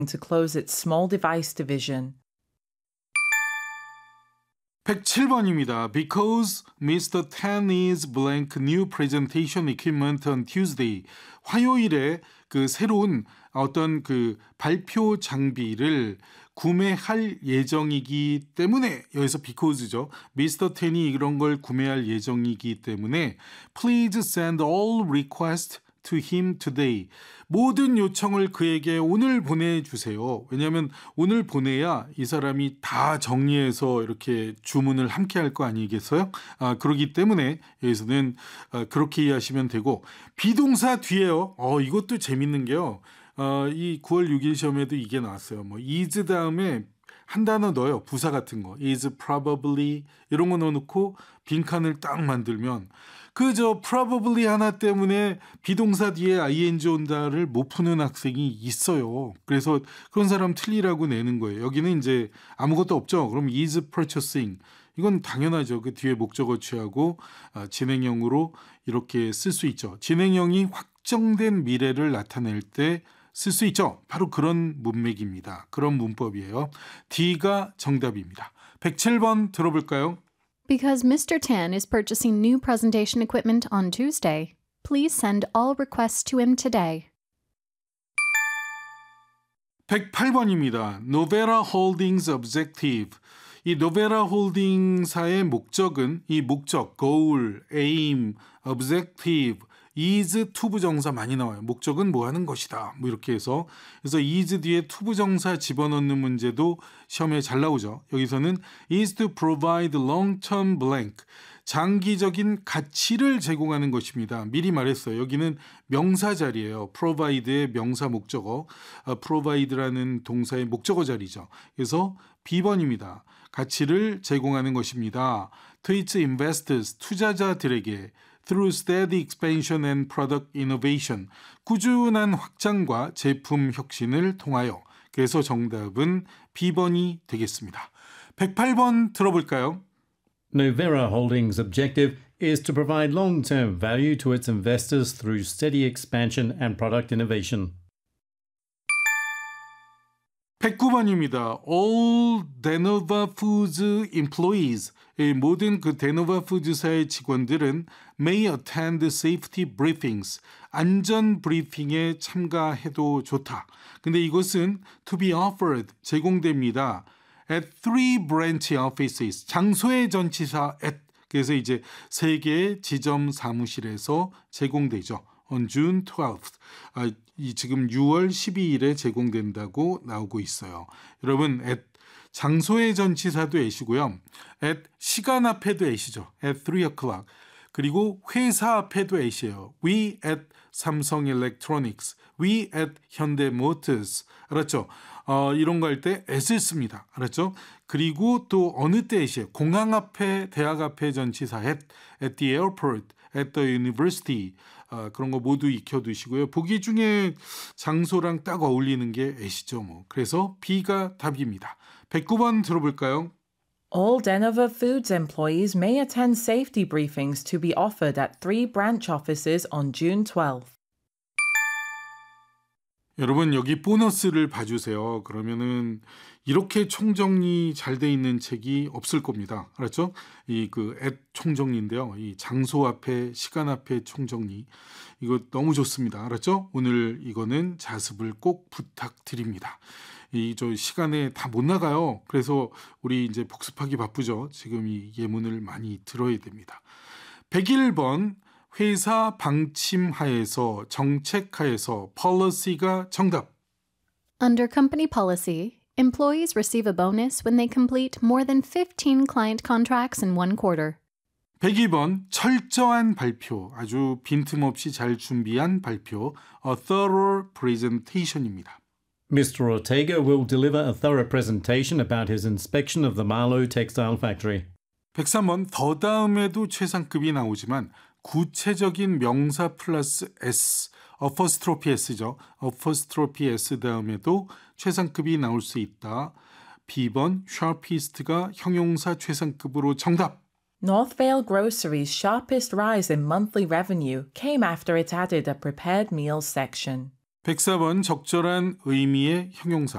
to close its small device division. 107번입니다. Because Mr. Tan is blank new presentation equipment on Tuesday. 화요일에 그 새로운 어떤 그 발표 장비를 구매할 예정이기 때문에 여기서 because죠. Mr. Tan이 이런 걸 구매할 예정이기 때문에 Please send all requests to him today. 모든 요청을 그에게 오늘 보내주세요. 왜냐하면 오늘 보내야 이 사람이 다 정리해서 이렇게 주문을 함께 할 거 아니겠어요? 그렇기 때문에 여기서는 그렇게 이해하시면 되고 비동사 뒤에요. 이것도 재밌는 게요. 이 9월 6일 시험에도 이게 나왔어요. 뭐 is 다음에 한 단어 넣어요. 부사 같은 거. is probably 이런 거 넣어놓고 빈칸을 딱 만들면 그저 probably 하나 때문에 비동사 뒤에 ing 온다를 못 푸는 학생이 있어요. 그래서 그런 사람 틀리라고 내는 거예요. 여기는 이제 아무것도 없죠. 그럼 is purchasing 이건 당연하죠. 그 뒤에 목적어 취하고 진행형으로 이렇게 쓸 수 있죠. 진행형이 확정된 미래를 나타낼 때 쓸 수 있죠. 바로 그런 문맥입니다. 그런 문법이에요. D가 정답입니다. 107번 들어볼까요? Because Mr. Tan is purchasing new presentation equipment on Tuesday, please send all requests to him today. 108번입니다. Novera Holdings Objective. 이 Novera Holdings사의 목적은 이 목적, goal, aim, objective, is 투부정사 많이 나와요. 목적은 뭐 하는 것이다. 뭐 이렇게 해서 그래서 is 뒤에 투부정사 집어넣는 문제도 시험에 잘 나오죠. 여기서는 is to provide long-term blank. 장기적인 가치를 제공하는 것입니다. 미리 말했어요. 여기는 명사 자리예요. provide의 명사 목적어. provide라는 동사의 목적어 자리죠. 그래서 B번입니다. 가치를 제공하는 것입니다. To its investors, 투자자들에게 through steady expansion and product innovation, 꾸준한 확장과 제품 혁신을 통하여. 그래서 정답은 B번이 되겠습니다. 108번 들어볼까요? Novera Holdings' objective is to provide long-term value to its investors through steady expansion and product innovation. 109번입니다. All Denova Foods employees, 모든 그 데노바 푸드사의 직원들은 may attend safety briefings, 안전 브리핑에 참가해도 좋다. 근데 이것은 to be offered, 제공됩니다. at 3 branch offices, 장소의 전치사 at, 그래서 이제 3개의 지점 사무실에서 제공되죠. on June 12th. 이 지금 6월 12일에 제공된다고 나오고 있어요. 여러분, at 장소의 전치사도 at이고요. at 시간 앞에도 at이죠. at 3 o'clock. 그리고 회사 앞에도 at이에요. We at 삼성 Electronics. We at 현대모터스. 알았죠? 이런 거 할 때 at을 씁니다. 알았죠? 그리고 또 어느 때 at이에요. 공항 앞에, 대학 앞에 전치사 at the airport, at the university. 그런 거 모두 익혀두시고요. 보기 중에 장소랑 딱 어울리는 게 at이죠. 뭐. 그래서 B가 답입니다. 109번 들어볼까요? All Denova Foods employees may attend safety briefings to be offered at 3 branch offices on June 12th. 여러분 여기 보너스를 봐주세요. 그러면은 이렇게 총정리 잘 돼 있는 책이 없을 겁니다. 알았죠? 이 그 at 총정리인데요. 이 장소 앞에 시간 앞에 총정리 이거 너무 좋습니다. 알았죠? 오늘 이거는 자습을 꼭 부탁드립니다. 이 저 시간에 다 못 나가요. 그래서 우리 이제 복습하기 바쁘죠. 지금 이 예문을 많이 들어야 됩니다. 101번 회사 방침하에서 정책하에서 policy가 정답. Under company policy, employees receive a bonus when they complete more than 15 client contracts in one quarter. 102번 철저한 발표, 아주 빈틈없이 잘 준비한 발표, a thorough presentation입니다. Mr. Ortega will deliver a thorough presentation about his inspection of the Marlow textile factory. 103번 더 다음에도 최상급이 나오지만 구체적인 명사 플러스 S, apostrophe S죠. apostrophe S 다음에도 최상급이 나올 수 있다. B번 sharpest가 형용사 최상급으로 정답. Northvale Grocery's sharpest rise in monthly revenue came after it added a prepared meals section. 104번 적절한 의미의 형용사